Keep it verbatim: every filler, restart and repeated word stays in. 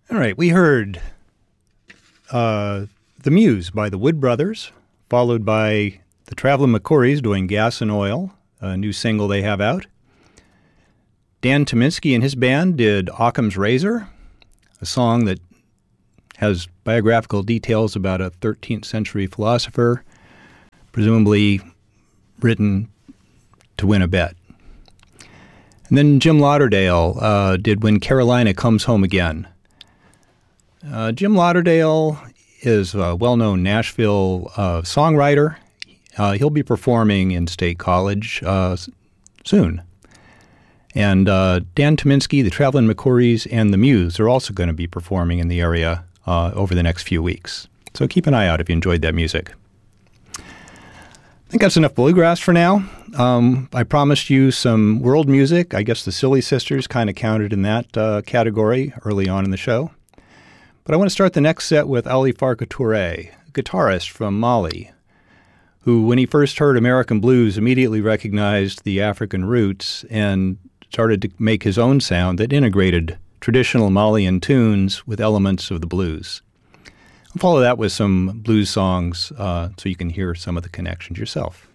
All right, we heard uh, The Muse by the Wood Brothers, followed by the Traveling McCourys doing Gas and Oil, a new single they have out. Dan Tyminski and his band did Occam's Razor, a song that has biographical details about a thirteenth century philosopher, presumably written to win a bet. And then Jim Lauderdale uh, did When Carolina Comes Home Again. Uh, Jim Lauderdale is a well-known Nashville uh, songwriter. Uh, he'll be performing in State College uh, soon. And uh, Dan Tyminski, the Traveling McCourys, and the Muse are also going to be performing in the area uh, over the next few weeks. So keep an eye out if you enjoyed that music. I think that's enough bluegrass for now. Um, I promised you some world music. I guess the Silly Sisters kind of counted in that uh, category early on in the show. But I want to start the next set with Ali Farka Touré, a guitarist from Mali, who, when he first heard American blues, immediately recognized the African roots and started to make his own sound that integrated traditional Malian tunes with elements of the blues. I'll follow that with some blues songs uh, so you can hear some of the connections yourself.